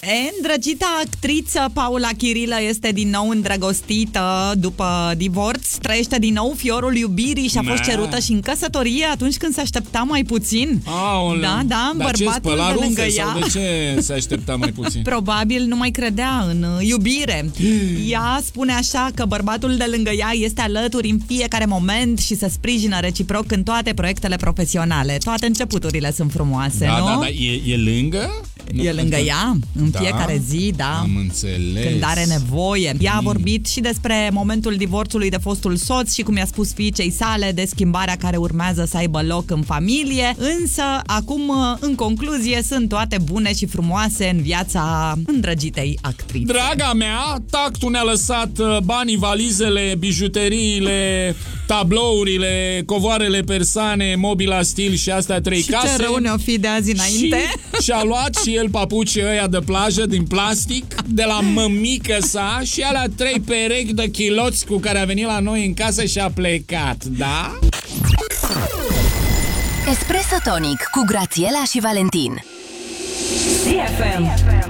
Îndrăgita actriță Paula Chirilă este din nou îndrăgostită după divorț, trăiește din nou fiorul iubirii și a fost cerută și în căsătorie atunci când se aștepta mai puțin. Aoleu. Da, Dar bărbatul de lângă ea. Sau de ce se aștepta mai puțin? Probabil nu mai credea în iubire. Ea spune așa că bărbatul de lângă ea este alături în fiecare moment și se sprijină reciproc în toate proiectele profesionale. Toate începuturile sunt frumoase, nu? Da, e lângă? E lângă ea în fiecare zi, da. Am înțeles. Când are nevoie. Ea a vorbit și despre momentul divorțului de fostul soț și cum i-a spus fiicei sale de schimbarea care urmează să aibă loc în familie. Însă, acum, în concluzie, sunt toate bune și frumoase în viața îndrăgitei actrițe. Draga mea, tactul ne-a lăsat banii, valizele, bijuteriile, tablourile, covoarele persane, mobila stil și astea 3 case. Și ce rău ne-o fi de azi înainte. Și-a luat și el papucii ăia de plajă din plastic de la mămică sa și alea 3 perechi de chiloți cu care a venit la noi în casă și a plecat, da? Espresso Tonic cu Grațiela și Valentin. DFM.